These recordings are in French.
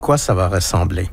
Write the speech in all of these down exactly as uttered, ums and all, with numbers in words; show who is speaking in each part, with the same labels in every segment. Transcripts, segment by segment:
Speaker 1: quoi ça va ressembler?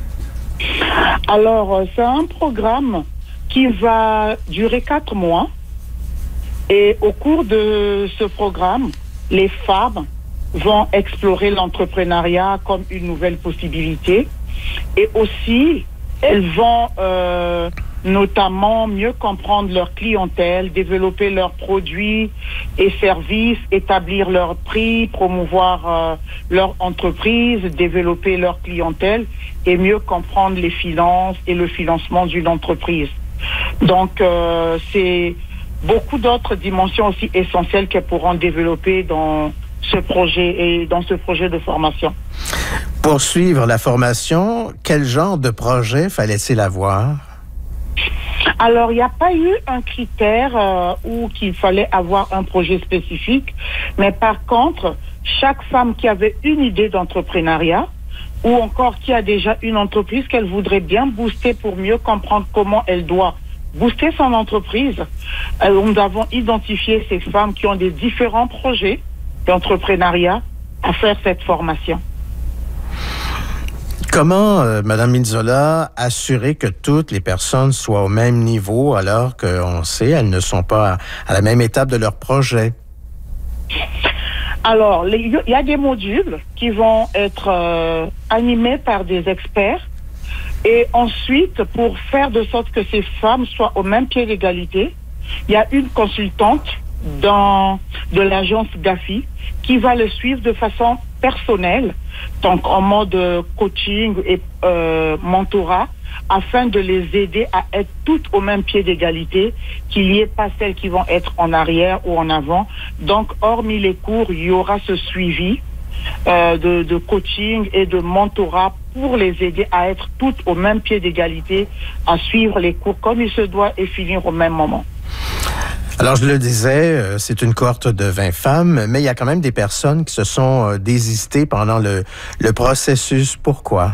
Speaker 2: Alors, c'est un programme qui va durer quatre mois. Et au cours de ce programme, les femmes vont explorer l'entrepreneuriat comme une nouvelle possibilité. Et aussi, elles vont euh, notamment mieux comprendre leur clientèle, développer leurs produits et services, établir leurs prix, promouvoir euh, leur entreprise, développer leur clientèle et mieux comprendre les finances et le financement d'une entreprise. Donc, euh, c'est beaucoup d'autres dimensions aussi essentielles qu'elles pourront développer dans ce projet et dans ce projet de formation.
Speaker 1: Pour suivre la formation, quel genre de projet fallait-il avoir?
Speaker 2: Alors, il n'y a pas eu un critère euh, où qu'il fallait avoir un projet spécifique, mais par contre, chaque femme qui avait une idée d'entrepreneuriat ou encore qui a déjà une entreprise qu'elle voudrait bien booster pour mieux comprendre comment elle doit booster son entreprise, euh, nous avons identifié ces femmes qui ont des différents projets d'entrepreneuriat à faire cette formation.
Speaker 1: Comment, euh, Mme Minzola, assurer que toutes les personnes soient au même niveau alors qu'on sait elles ne sont pas à, à la même étape de leur projet?
Speaker 2: Alors, il y a des modules qui vont être euh, animés par des experts. Et ensuite, pour faire de sorte que ces femmes soient au même pied d'égalité, il y a une consultante dans, de l'agence GAFI qui va le suivre de façon personnelle, donc en mode coaching et euh, mentorat, afin de les aider à être toutes au même pied d'égalité, qu'il n'y ait pas celles qui vont être en arrière ou en avant. Donc, hormis les cours, il y aura ce suivi euh, de, de coaching et de mentorat pour les aider à être toutes au même pied d'égalité, à suivre les cours comme il se doit et finir au même moment.
Speaker 1: Alors, je le disais, c'est une cohorte de vingt femmes, mais il y a quand même des personnes qui se sont désistées pendant le, le processus. Pourquoi?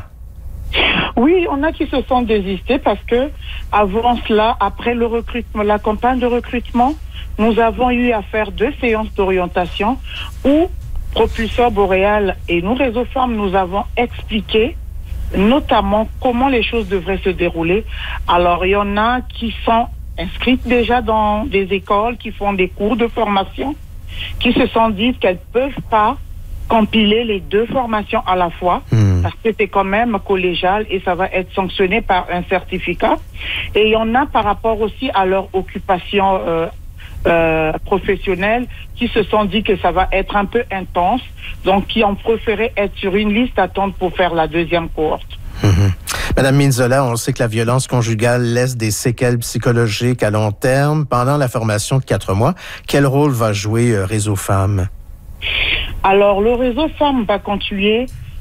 Speaker 2: Oui, on a qui se sont désistés parce que avant cela, après le recrutement, la campagne de recrutement, nous avons eu à faire deux séances d'orientation où Propulseur Boréal et nous, Réseau Femmes, nous avons expliqué notamment comment les choses devraient se dérouler. Alors, il y en a qui sont inscrites déjà dans des écoles, qui font des cours de formation, qui se sont dit qu'elles ne peuvent pas compiler les deux formations à la fois, mmh. parce que c'est quand même collégial et ça va être sanctionné par un certificat. Et il y en a par rapport aussi à leur occupation euh, euh, professionnelle, qui se sont dit que ça va être un peu intense, donc qui ont préféré être sur une liste d'attente pour faire la deuxième cohorte.
Speaker 1: Mmh. Madame Minzola, on sait que la violence conjugale laisse des séquelles psychologiques à long terme. Pendant la formation de quatre mois, quel rôle va jouer euh, Réseau Femmes?
Speaker 2: Alors, le Réseau Femmes va continuer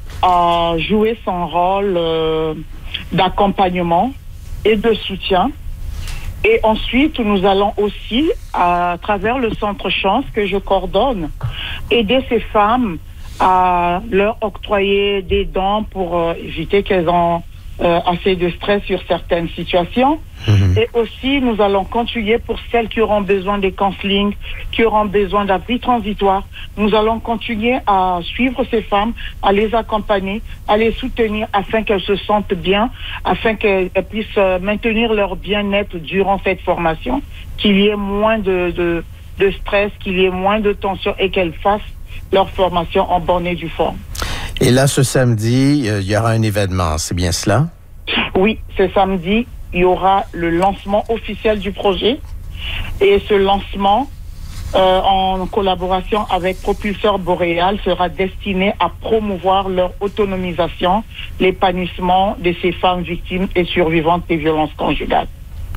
Speaker 2: à jouer son rôle euh, d'accompagnement et de soutien. Et ensuite, nous allons aussi, à travers le Centre Chance que je coordonne, aider ces femmes à leur octroyer des dons pour euh, éviter qu'elles ont euh, assez de stress sur certaines situations. Mmh. Et aussi, nous allons continuer pour celles qui auront besoin des counselings, qui auront besoin d'abris transitoires. Nous allons continuer à suivre ces femmes, à les accompagner, à les soutenir afin qu'elles se sentent bien, afin qu'elles puissent maintenir leur bien-être durant cette formation, qu'il y ait moins de, de, de stress, qu'il y ait moins de tension et qu'elles fassent leur formation en bonne et due forme.
Speaker 1: Et là, ce samedi, euh, il y aura un événement, c'est bien cela?
Speaker 2: Oui, ce samedi, il y aura le lancement officiel du projet. Et ce lancement, euh, en collaboration avec Propulseur Boréal, sera destiné à promouvoir leur autonomisation, l'épanouissement de ces femmes victimes et survivantes des violences conjugales.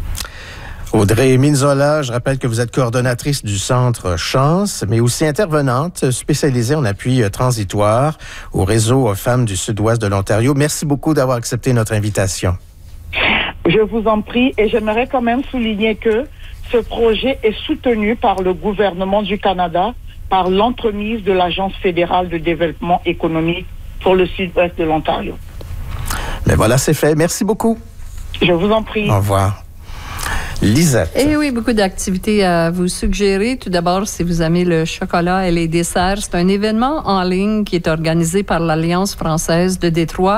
Speaker 1: Audrey Minzola, je rappelle que vous êtes coordonnatrice du Centre Chance, mais aussi intervenante spécialisée en appui transitoire au réseau Femmes du Sud-Ouest de l'Ontario. Merci beaucoup d'avoir accepté notre invitation.
Speaker 2: Je vous en prie, et j'aimerais quand même souligner que ce projet est soutenu par le gouvernement du Canada, par l'entremise de l'Agence fédérale de développement économique pour le Sud-Ouest de l'Ontario.
Speaker 1: Mais voilà, c'est fait. Merci beaucoup.
Speaker 2: Je vous en prie.
Speaker 1: Au revoir. Lisette.
Speaker 3: Eh oui, beaucoup d'activités à vous suggérer. Tout d'abord, si vous aimez le chocolat et les desserts, c'est un événement en ligne qui est organisé par l'Alliance française de Détroit.